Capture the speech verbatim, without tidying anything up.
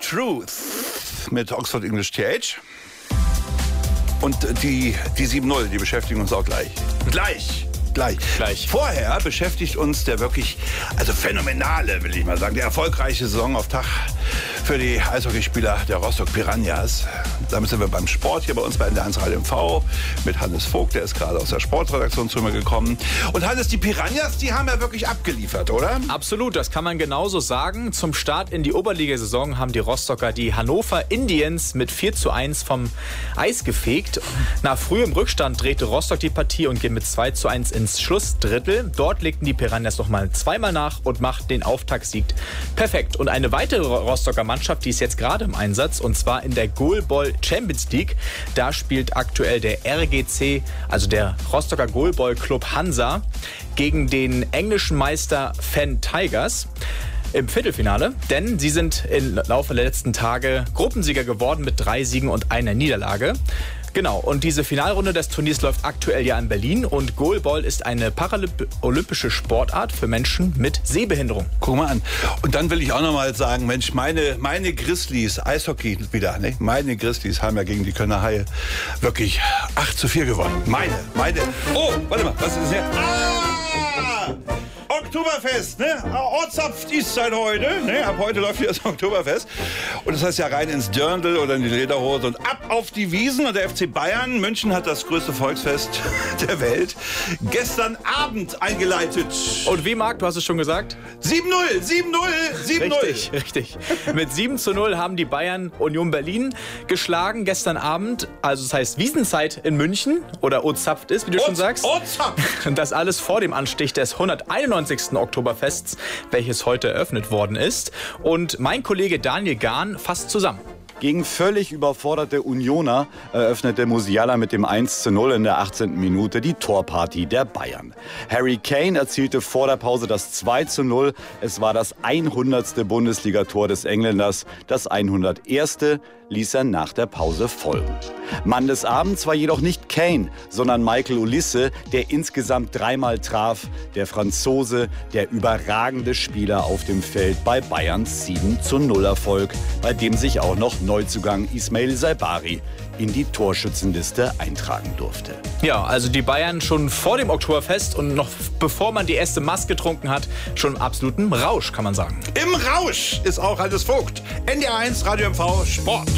Truth mit Oxford English T H. Und die, die sieben null, die beschäftigen uns auch gleich. Gleich. Gleich. Gleich. Vorher beschäftigt uns der wirklich, also phänomenale, will ich mal sagen, der erfolgreiche Saisonauftakt für die Eishockeyspieler der Rostock Piranhas. Damit sind wir beim Sport hier bei uns bei N D R eins Radio M V mit Hannes Vogt, der ist gerade aus der Sportredaktion zu mir gekommen. Und Hannes, die Piranhas, die haben ja wirklich abgeliefert, oder? Absolut, das kann man genauso sagen. Zum Start in die Oberligasaison haben die Rostocker die Hannover Indians mit vier zu eins vom Eis gefegt. Nach frühem Rückstand drehte Rostock die Partie und ging mit zwei zu eins ins Schlussdrittel. Dort legten die Piranhas nochmal zweimal nach und machten den Auftaktsieg perfekt. Und eine weitere Rostocker Mannschaft, die ist jetzt gerade im Einsatz, und zwar in der Goalball Champions League. Da spielt aktuell der R G C, also der Rostocker Goalball Club Hansa, gegen den englischen Meister Fen Tigers im Viertelfinale, denn sie sind im Laufe der letzten Tage Gruppensieger geworden mit drei Siegen und einer Niederlage. Genau, und diese Finalrunde des Turniers läuft aktuell ja in Berlin und Goalball ist eine paralympische Sportart für Menschen mit Sehbehinderung. Guck mal an. Und dann will ich auch noch mal sagen, Mensch, meine, meine Grizzlies, Eishockey wieder, ne? Meine Grizzlies haben ja gegen die Kölner Haie wirklich acht zu vier gewonnen. Meine, meine. Oh, warte mal, was ist das hier? Ah! Oktoberfest, ne? Ortsapft ist seit heute, ne? Ab heute läuft hier das Oktoberfest. Und das heißt ja rein ins Dirndl oder in die Lederhose und ab auf die Wiesen. Und der F C Bayern München hat das größte Volksfest der Welt gestern Abend eingeleitet. Und wie, Marc, du hast es schon gesagt? sieben null, sieben null, sieben null. Richtig, richtig. Mit sieben zu null haben die Bayern Union Berlin geschlagen gestern Abend. Also das heißt Wiesenzeit in München oder Ozapft ist, wie du Oz, schon sagst. Ozapft. Und das alles vor dem Anstich des hunderteinundneunzigsten Oktoberfests, welches heute eröffnet worden ist. Und mein Kollege Daniel Gahn fasst zusammen. Gegen völlig überforderte Unioner eröffnete Musiala mit dem eins zu null in der achtzehnten Minute die Torparty der Bayern. Harry Kane erzielte vor der Pause das zwei zu null. Es war das hundertste Bundesligator des Engländers. Das hunderterste ließ er nach der Pause folgen. Mann des Abends war jedoch nicht Kane, sondern Michael Olise, der insgesamt dreimal traf. Der Franzose, der überragende Spieler auf dem Feld bei Bayerns sieben zu null Erfolg, bei dem sich auch noch Neuzugang Ismail Saibari in die Torschützenliste eintragen durfte. Ja, also die Bayern schon vor dem Oktoberfest und noch bevor man die erste Maß getrunken hat, schon im absoluten Rausch, kann man sagen. Im Rausch ist auch Hannes Vogt. N D R eins Radio M V Sport.